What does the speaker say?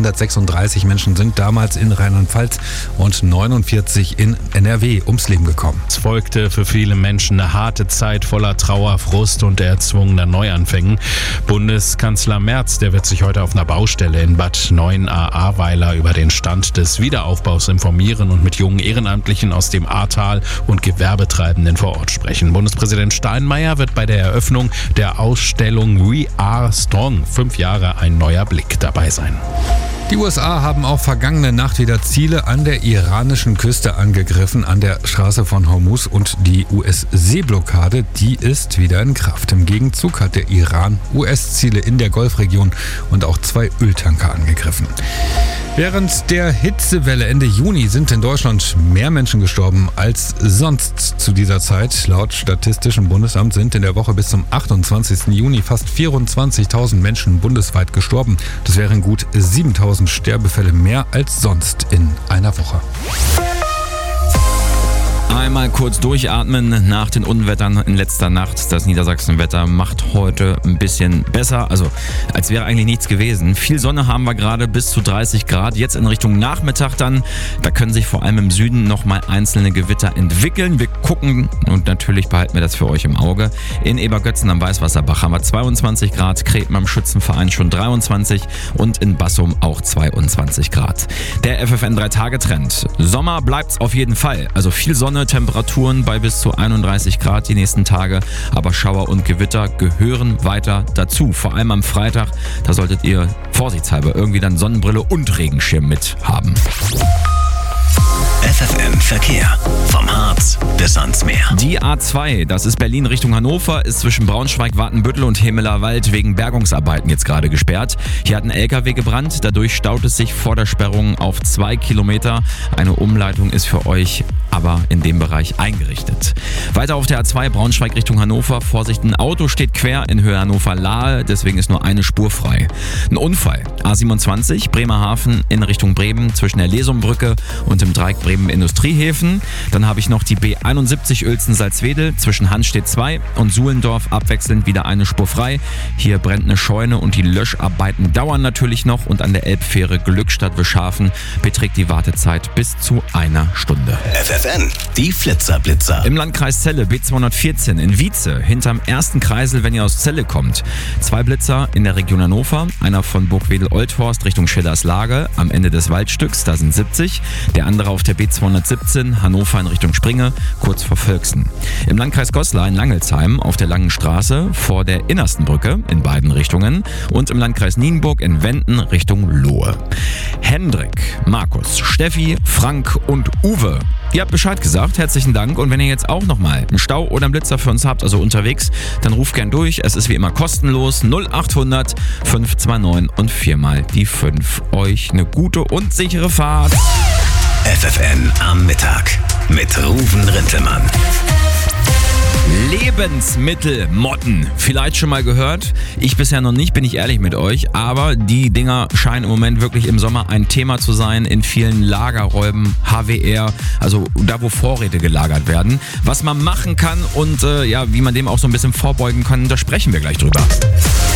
136 Menschen sind damals in Rheinland-Pfalz und 49 in NRW ums Leben gekommen. Es folgte für viele Menschen eine harte Zeit voller Trauer, Frust und erzwungener Neuanfängen. Bundeskanzler Merz, der wird sich heute auf einer Baustelle in Bad 9a-Ahrweiler über den Stand des Wiederaufbaus informieren und mit jungen Ehrenamtlichen aus dem Ahrtal und Gewerbetreibenden vor Ort sprechen. Bundespräsident Steinmeier wird bei der Eröffnung der Ausstellung We Are Strong 5 Jahre ein neuer Blick dabei sein. Die USA haben auch vergangene Nacht wieder Ziele an der iranischen Küste angegriffen, an der Straße von Hormuz, und die US-Seeblockade, die ist wieder in Kraft. Im Gegenzug hat der Iran US-Ziele in der Golfregion und auch 2 Öltanker angegriffen. Während der Hitzewelle Ende Juni sind in Deutschland mehr Menschen gestorben als sonst zu dieser Zeit. Laut Statistischem Bundesamt sind in der Woche bis zum 28. Juni fast 24.000 Menschen bundesweit gestorben. Das wären gut 7.000 Sterbefälle mehr als sonst in einer Woche. Einmal kurz durchatmen nach den Unwettern in letzter Nacht. Das Niedersachsenwetter macht heute ein bisschen besser, also als wäre eigentlich nichts gewesen. Viel Sonne haben wir gerade, bis zu 30 Grad. Jetzt in Richtung Nachmittag dann, da können sich vor allem im Süden nochmal einzelne Gewitter entwickeln. Wir gucken und natürlich behalten wir das für euch im Auge. In Ebergötzen am Weißwasserbach haben wir 22 Grad, Kreten am Schützenverein schon 23 und in Bassum auch 22 Grad. Der FFN 3-Tage-Trend. Sommer bleibt's auf jeden Fall, also viel Sonne, Temperaturen bei bis zu 31 Grad die nächsten Tage, aber Schauer und Gewitter gehören weiter dazu. Vor allem am Freitag, da solltet ihr vorsichtshalber irgendwie dann Sonnenbrille und Regenschirm mit haben. FFN Verkehr. Vom Harz bis ans Meer. Die A2, das ist Berlin Richtung Hannover, ist zwischen Braunschweig, Watenbüttel und Hemelerwald wegen Bergungsarbeiten jetzt gerade gesperrt. Hier hat ein LKW gebrannt, dadurch staut es sich vor der Sperrung auf 2 Kilometer. Eine Umleitung ist für euch aber in dem Bereich eingerichtet. Weiter auf der A2 Braunschweig Richtung Hannover. Vorsicht, ein Auto steht quer in Höhe Hannover-Lahe, deswegen ist nur eine Spur frei. Ein Unfall. A27 Bremerhaven in Richtung Bremen zwischen der Lesumbrücke und dem Dreieck Bremen-Industriehäfen. Dann habe ich noch die B71 Uelzen-Salzwedel zwischen Hanstedt 2 und Suhlendorf abwechselnd wieder eine Spur frei. Hier brennt eine Scheune und die Löscharbeiten dauern natürlich noch, und an der Elbfähre Glückstadt-Wischhafen beträgt die Wartezeit bis zu 1 Stunde. FFN, die Flitzer-Blitzer. Im Landkreis Celle B214 in Wietze, hinterm ersten Kreisel, wenn ihr aus Celle kommt. 2 Blitzer in der Region Hannover, einer von Burgwedel-Olthorst Richtung Schillerslage am Ende des Waldstücks, da sind 70. Der andere auf der B217 Hannover in Richtung Springe, kurz vor Völksen. Im Landkreis Goslar in Langelsheim auf der Langen Straße vor der innersten Brücke in beiden Richtungen, und im Landkreis Nienburg in Wenden Richtung Lohe. Hendrik, Markus, Steffi, Frank und Uwe. Ihr habt Bescheid gesagt, herzlichen Dank, und wenn ihr jetzt auch nochmal einen Stau oder einen Blitzer für uns habt, also unterwegs, dann ruft gern durch. Es ist wie immer kostenlos 0800 529 und 4 mal die 5. Euch eine gute und sichere Fahrt. FFN am Mittag mit Ruven Rintelmann. Lebensmittelmotten. Vielleicht schon mal gehört. Ich bisher noch nicht, bin ich ehrlich mit euch. Aber die Dinger scheinen im Moment wirklich im Sommer ein Thema zu sein in vielen Lagerräumen, HWR, also da, wo Vorräte gelagert werden. Was man machen kann und wie man dem auch so ein bisschen vorbeugen kann, da sprechen wir gleich drüber.